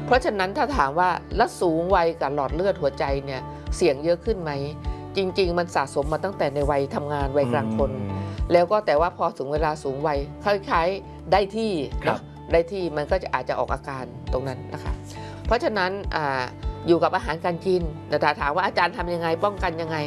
เพราะฉะนั้นถ้าถามว่าแล้วสูงวัยกับหลอดเลือดหัวใจเนี่ยเสี่ยงเยอะขึ้นไหมจริงๆมันสะสมมาตั้งแต่ในวัยทำงานวัยกลางคนแล้วก็แต่ว่าพอถึงเวลาสูงวัยคล้ายๆได้ที่นะได้ที่มันก็อาจจะออกอาการตรงนั้นนะคะเพราะฉะนั้นอยู่กับอาหารการกินแต่ถามว่าอาจารย์ทำยังไงป้องกันยังไง